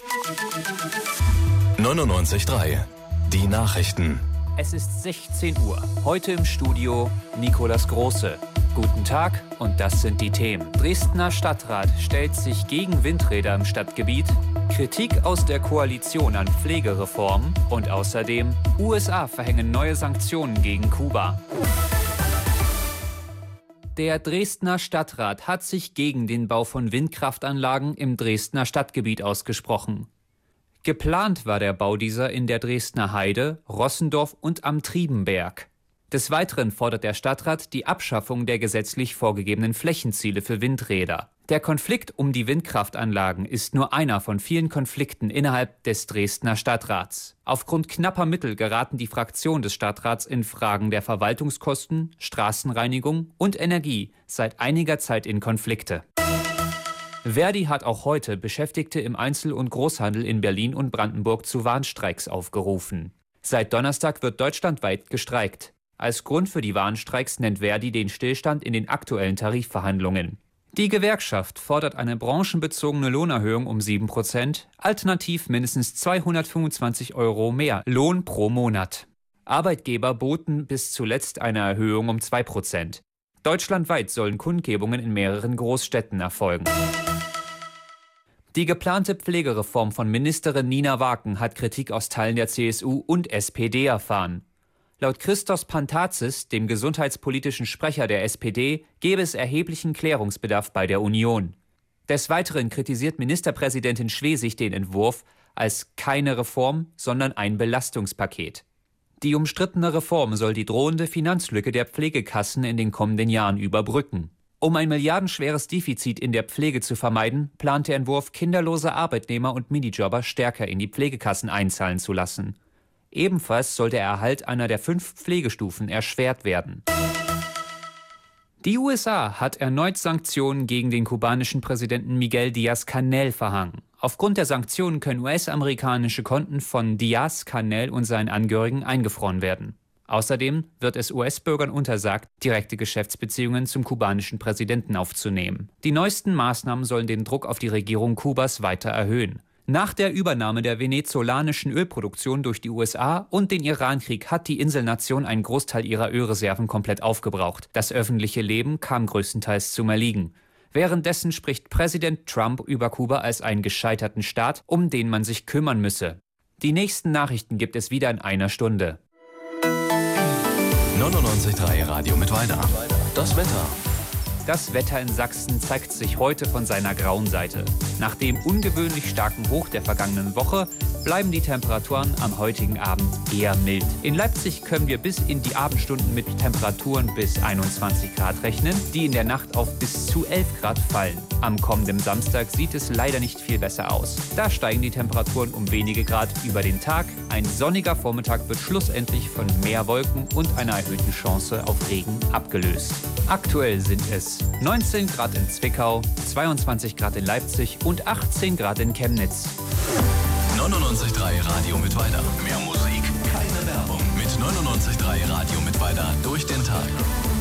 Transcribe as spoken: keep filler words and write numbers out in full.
neunundneunzig Komma drei. Die Nachrichten. Es ist sechzehn Uhr. Heute im Studio Nicolas Große. Guten Tag und das sind die Themen. Dresdner Stadtrat stellt sich gegen Windräder im Stadtgebiet. Kritik aus der Koalition an Pflegereform. Und außerdem U S A verhängen neue Sanktionen gegen Kuba. Der Dresdner Stadtrat hat sich gegen den Bau von Windkraftanlagen im Dresdner Stadtgebiet ausgesprochen. Geplant war der Bau dieser in der Dresdner Heide, Rossendorf und am Triebenberg. Des Weiteren fordert der Stadtrat die Abschaffung der gesetzlich vorgegebenen Flächenziele für Windräder. Der Konflikt um die Windkraftanlagen ist nur einer von vielen Konflikten innerhalb des Dresdner Stadtrats. Aufgrund knapper Mittel geraten die Fraktionen des Stadtrats in Fragen der Verwaltungskosten, Straßenreinigung und Energie seit einiger Zeit in Konflikte. Verdi hat auch heute Beschäftigte im Einzel- und Großhandel in Berlin und Brandenburg zu Warnstreiks aufgerufen. Seit Donnerstag wird deutschlandweit gestreikt. Als Grund für die Warnstreiks nennt Verdi den Stillstand in den aktuellen Tarifverhandlungen. Die Gewerkschaft fordert eine branchenbezogene Lohnerhöhung um sieben Prozent, alternativ mindestens zweihundertfünfundzwanzig Euro mehr Lohn pro Monat. Arbeitgeber boten bis zuletzt eine Erhöhung um zwei Prozent. Deutschlandweit sollen Kundgebungen in mehreren Großstädten erfolgen. Die geplante Pflegereform von Ministerin Nina Waken hat Kritik aus Teilen der C S U und S P D erfahren. Laut Christos Pantazis, dem gesundheitspolitischen Sprecher der S P D, gäbe es erheblichen Klärungsbedarf bei der Union. Des Weiteren kritisiert Ministerpräsidentin Schwesig den Entwurf als keine Reform, sondern ein Belastungspaket. Die umstrittene Reform soll die drohende Finanzlücke der Pflegekassen in den kommenden Jahren überbrücken. Um ein milliardenschweres Defizit in der Pflege zu vermeiden, plant der Entwurf, kinderlose Arbeitnehmer und Minijobber stärker in die Pflegekassen einzahlen zu lassen. Ebenfalls soll der Erhalt einer der fünf Pflegestufen erschwert werden. Die U S A hat erneut Sanktionen gegen den kubanischen Präsidenten Miguel Díaz-Canel verhangen. Aufgrund der Sanktionen können U S-amerikanische Konten von Díaz-Canel und seinen Angehörigen eingefroren werden. Außerdem wird es U S-Bürgern untersagt, direkte Geschäftsbeziehungen zum kubanischen Präsidenten aufzunehmen. Die neuesten Maßnahmen sollen den Druck auf die Regierung Kubas weiter erhöhen. Nach der Übernahme der venezolanischen Ölproduktion durch die U S A und den Irankrieg hat die Inselnation einen Großteil ihrer Ölreserven komplett aufgebraucht. Das öffentliche Leben kam größtenteils zum Erliegen. Währenddessen spricht Präsident Trump über Kuba als einen gescheiterten Staat, um den man sich kümmern müsse. Die nächsten Nachrichten gibt es wieder in einer Stunde. neunundneunzig Komma drei Radio Mittweida. Das Wetter. Das Wetter in Sachsen zeigt sich heute von seiner grauen Seite. Nach dem ungewöhnlich starken Hoch der vergangenen Woche bleiben die Temperaturen am heutigen Abend eher mild. In Leipzig können wir bis in die Abendstunden mit Temperaturen bis einundzwanzig Grad rechnen, die in der Nacht auf bis zu elf Grad fallen. Am kommenden Samstag sieht es leider nicht viel besser aus. Da steigen die Temperaturen um wenige Grad über den Tag. Ein sonniger Vormittag wird schlussendlich von mehr Wolken und einer erhöhten Chance auf Regen abgelöst. Aktuell sind es neunzehn Grad in Zwickau, zweiundzwanzig Grad in Leipzig und achtzehn Grad in Chemnitz. neunundneunzig Komma drei Radio Mittweida. Mehr Musik, keine Werbung. Mit neunundneunzig Komma drei Radio Mittweida durch den Tag.